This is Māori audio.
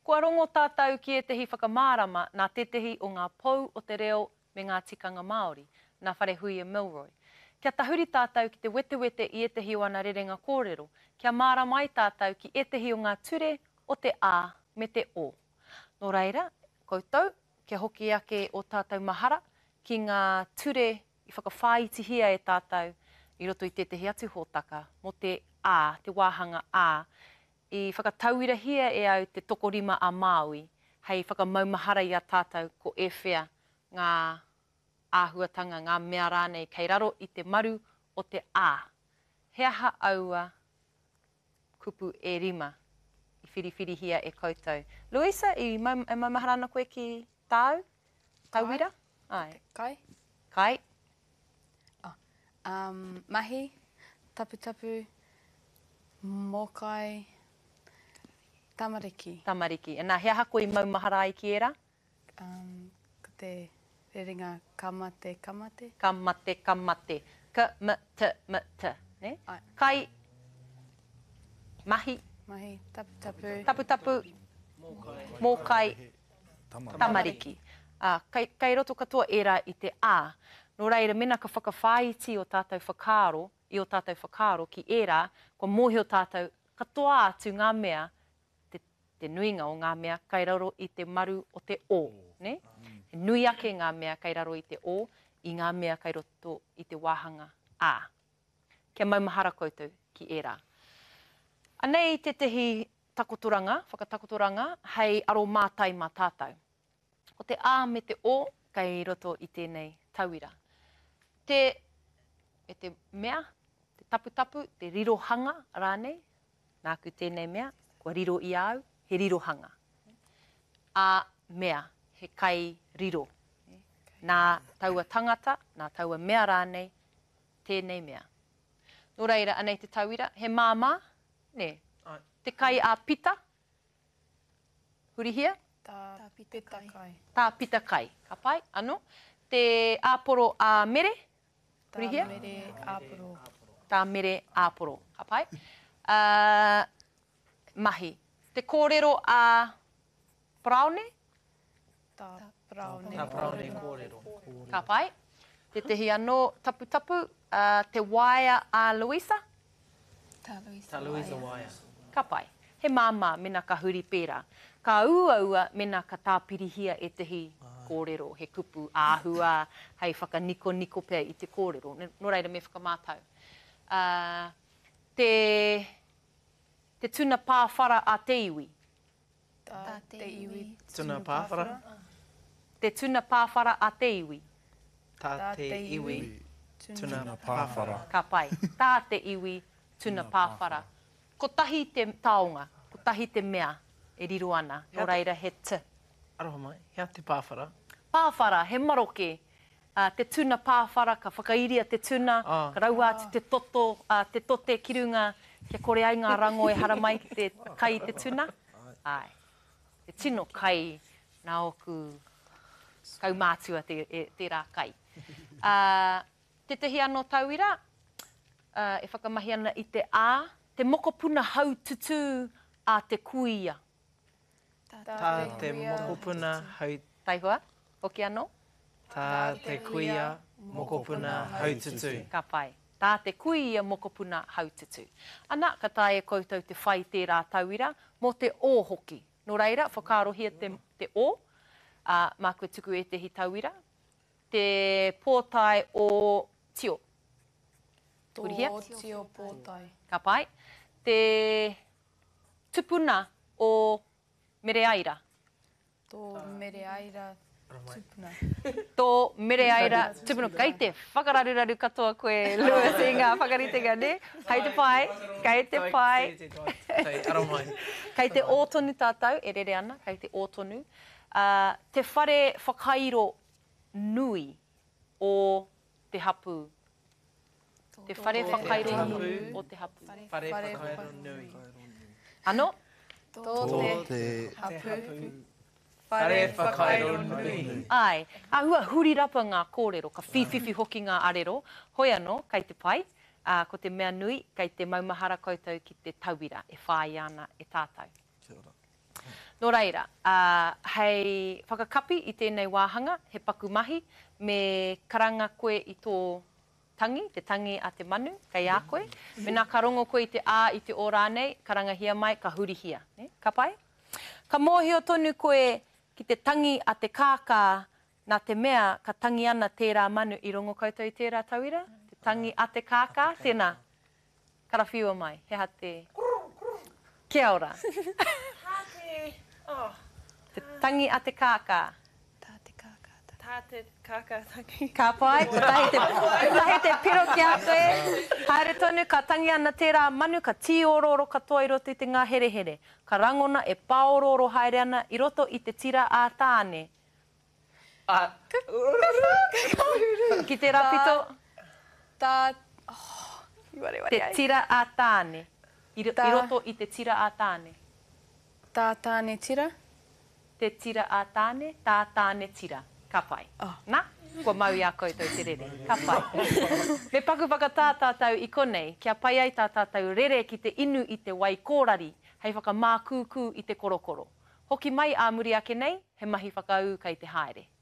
Kua rongo tātou ki e tehi whakamārama nā tetehi o ngā pou o te reo me ngā tikanga Māori, nā whare hui e Milroy. Kia tahuri tātou ki te wetewete i e tehi o ana rerenga kōrero, kia mārama ai tātou ki e tehi o ngā ture o te ā me te o. Nō reira, koutou, kia hoki ake o tātou mahara ki ngā ture i whakawhāitihia e tātou i roto i tetehi atu hōtaka mo te ā, te wāhanga ā, i whakatauirahia e au te tokorima a Māui, hei whakamaumahara i a tātou ko e whea ngā āhuatanga, ngā mea rānei, kei raro i te maru o te ā. He aha aua kupu e rima i whiriwhirihia e koutou. Luisa, e maumahara ana koe ki tāu? Tauira? Ai. Kai. Kai. Mahi, tapu, mokai, tamariki. Tamariki. E nā, he aha koe i maumahara ai ki era? Ko te rerenga kamate. Kamate. Ka-ma-ta-ma-ta. Ne? Ai. Kai. Mahi. Mahi, tapu. Tapu. Mokai. Tamariki. Kei roto katoa era i te ā. Nō reira, mena ka whakawhāiti o tātou whakaaro ki era, kua mohi o tātou katoa atu ngā mea, te nuinga o ngā mea, kei raro i te maru o te o. Ne? Nui ake ngā mea, kei raro i te o, i ngā mea kei roto i te wāhanga ā. Kia maumahara koutou ki era. Anei te tehi whakatakotoranga, hei aro mātai mā tātou. O te ā me te o, kei roto i tēnei tauira. Te mea, te tapu, te rirohanga rānei, nāku tēnei mea, kua riro i au, he rirohanga. A mea, he kai riro. Nā taua tangata, nā taua mea rānei, tēnei mea. Nō reira, anei te tauira, he māmā, ne? Te kai a pita, hurihia? Tā pita kai. Tā pita kai, ka pai, anō. Te āporo a mere, hurihia? Tā mere āporo. Tā mere āporo, ka pai. Mahi. Te kōrero a praone? Tā praone. Tā praone kōrero. Ka pai. Te tehi anō tapu, te waia a Luisa? Tā Luisa waia. Ka pai. He māmā mena ka huri pērā. Ka ua mena ka tāpirihia e tehi kōrero, he kupu āhua, hei whakaniko pēr i te kōrero. Nō reira me whakamātau. Te tuna pāwhara a te iwi. Tā te iwi. Tuna pāwhara. Te tuna pāwhara a te iwi. Tā te iwi. Tuna pāwhara. Ka pai. Tā te iwi, tuna pāwhara. Ko tahi te taonga, ko tahi te mea e riro ana. Nō reira he te. Aroha mai, hea te pāwhara. Pāwhara, he maroke. Te tuna pāwhara, ka whakairia te tuna, ka raua atu te toto, te tote kirunga, kia kore ai ngā rango e hara mai ki te kai te tuna. Ai. Te tino kai, nā oku kaumātua tērā kai. Te tehi anō tauira, e whakamahi ana i te ā, te mokopuna hau tutu a te kuia. Tā te mokopuna hau... Taihua, hoki anō? Tā te kuia mokopuna haututu. Ka pai. Tā te kuia mokopuna haututu. Ana, ka tae koutou te whai tērā tauira, mo te o hoki. Nō reira, whakaarohia te o, mā koe tuku e tehi tauira. Te pōtai o tio. Urihia? Tō tio pōtai. Ka pai. Te tupuna o Mereaira. Tō Mereaira tupuna. Tō Mereaira tupuna. Kei te whakararuraru katoa koe Lewis i ngā whakaritenga, ne? Kei te pai. Kei aro mai. Kei te ōtonu tātou, e rere ana, kei te ōtonu. Te whare whakairo nui o te hapu. Te whare whakairo nui o te hapu. Whare whakairo nui. Ano? Tō te hapu. Whare whakairo nui. Ai, ahua huri rapa ngā kōrero, ka whiwhiwhi hoki ngā arero. Hoi anō, kei te pai, ko te mea nui, kei te maumahara koutou ki te tauira, e whai ana e tātou. Nō reira, hei whakakapi I tēnei wāhanga, he paku mahi, me karanga koe I tō tangi, te tangi a te manu, kei a koe. Me nā ka rongo koe I te ā I te ō rānei, karanga hia mai, ka huri hia. Ka pai? Ka mōhio tonu koe ki te tangi a te kākā, nā te mea ka tangi ana tērā manu I rongo koutou I tērā tauira. Te tangi a te kākā, tēnā. Karawhiua mai, he ha te... Kia ora. Te tangi a te kākā. Tā te kākā tangi. Ka pai, tahi te piro ki a koe. Haere tonu, ka tangi ana tērā manu, ka tīororo katoa I roto I te ngā herehere. Ka rangona e paororo haere ana I roto I te tira a tāne. Ki te rapito, te tira a tāne. I roto I te tira a tāne. Tā tāne tira. Te tira a tāne, tā tāne tira. Ka pai. Nā, kua mau I a koutou te rere. Ka pai. Me paku whakatātātau I konei, kia pai ai tātātau rere ki te inu I te wai kōrari, hei whakamākūkū I te korokoro. Hoki mai a muri ake nei, he mahi whakaū kai te haere.